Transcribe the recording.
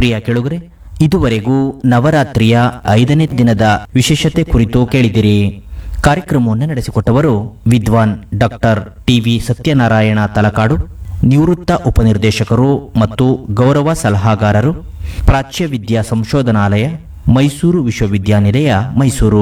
ಪ್ರಿಯ ಕೆಳುಗರೆ, ಇದುವರೆಗೂ ನವರಾತ್ರಿಯ 5ನೇ ದಿನದ ವಿಶೇಷತೆ ಕುರಿತು ಕೇಳಿದಿರಿ. ಕಾರ್ಯಕ್ರಮವನ್ನು ನಡೆಸಿಕೊಟ್ಟವರು ವಿದ್ವಾನ್ ಡಾಕ್ಟರ್ ಟಿವಿ ಸತ್ಯನಾರಾಯಣ ತಲಕಾಡು, ನಿವೃತ್ತ ಉಪನಿರ್ದೇಶಕರು ಮತ್ತು ಗೌರವ ಸಲಹಾಗಾರರು, ಪ್ರಾಚ್ಯ ವಿದ್ಯಾ ಸಂಶೋಧನಾಲಯ, ಮೈಸೂರು ವಿಶ್ವವಿದ್ಯಾನಿಲಯ, ಮೈಸೂರು.